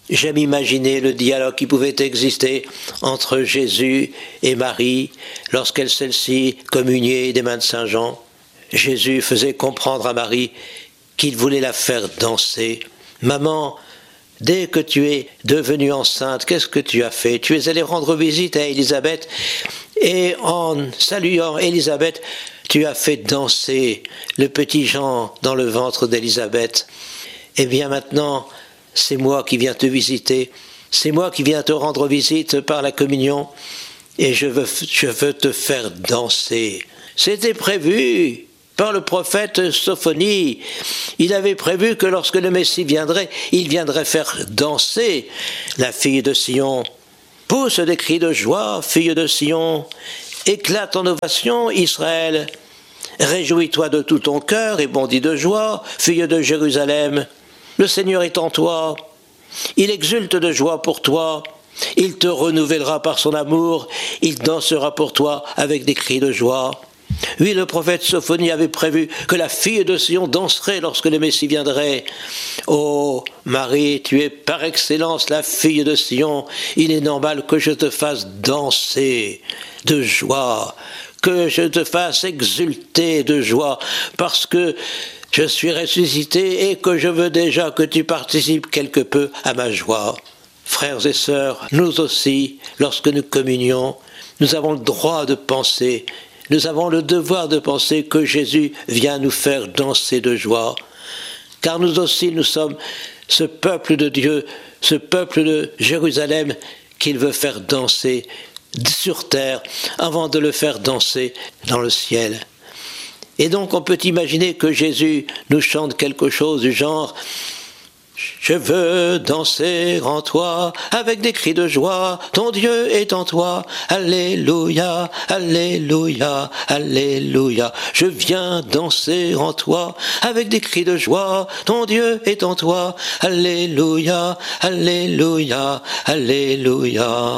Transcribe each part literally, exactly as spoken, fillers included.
J'aime imaginer le dialogue qui pouvait exister entre Jésus et Marie lorsqu'elle celle-ci communiait des mains de Saint Jean. Jésus faisait comprendre à Marie qu'il voulait la faire danser. « Maman, dès que tu es devenue enceinte, qu'est-ce que tu as fait? Tu es allée rendre visite à Élisabeth et en saluant Élisabeth, tu as fait danser le petit Jean dans le ventre d'Élisabeth. Eh bien maintenant, c'est moi qui viens te visiter, c'est moi qui viens te rendre visite par la communion et je veux, je veux te faire danser. » C'était prévu par le prophète Sophonie. Il avait prévu que lorsque le Messie viendrait, il viendrait faire danser la fille de Sion. Pousse des cris de joie, fille de Sion. Éclate en ovation, Israël. Réjouis-toi de tout ton cœur et bondis de joie, fille de Jérusalem. Le Seigneur est en toi. Il exulte de joie pour toi. Il te renouvellera par son amour. Il dansera pour toi avec des cris de joie. Oui, le prophète Sophonie avait prévu que la fille de Sion danserait lorsque le Messie viendrait. Ô Marie, tu es par excellence la fille de Sion. Il est normal que je te fasse danser de joie, que je te fasse exulter de joie, parce que je suis ressuscité et que je veux déjà que tu participes quelque peu à ma joie. Frères et sœurs, nous aussi, lorsque nous communions, nous avons le droit de penser, nous avons le devoir de penser que Jésus vient nous faire danser de joie. Car nous aussi, nous sommes ce peuple de Dieu, ce peuple de Jérusalem qu'il veut faire danser sur terre avant de le faire danser dans le ciel. Et donc on peut imaginer que Jésus nous chante quelque chose du genre « Je veux danser en toi avec des cris de joie, ton Dieu est en toi, Alléluia, Alléluia, Alléluia. Je viens danser en toi avec des cris de joie, ton Dieu est en toi, Alléluia, Alléluia, Alléluia. »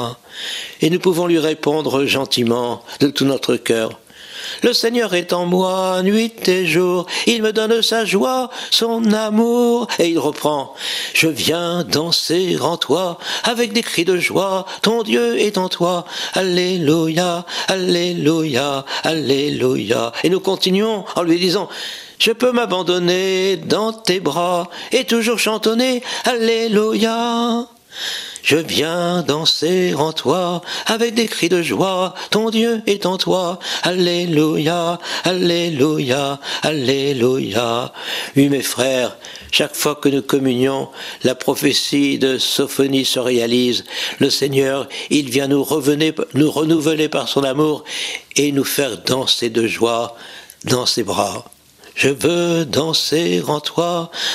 Et nous pouvons lui répondre gentiment de tout notre cœur. Le Seigneur est en moi, nuit et jour, il me donne sa joie, son amour. Et il reprend, je viens danser en toi, avec des cris de joie, ton Dieu est en toi, Alléluia, Alléluia, Alléluia. Et nous continuons en lui disant, je peux m'abandonner dans tes bras, et toujours chantonner, Alléluia. Je viens danser en toi, avec des cris de joie, ton Dieu est en toi, Alléluia, Alléluia, Alléluia. Oui, mes frères, chaque fois que nous communions, la prophétie de Sophonie se réalise. Le Seigneur, il vient nous, revenir, nous renouveler par son amour et nous faire danser de joie dans ses bras. Je veux danser en toi,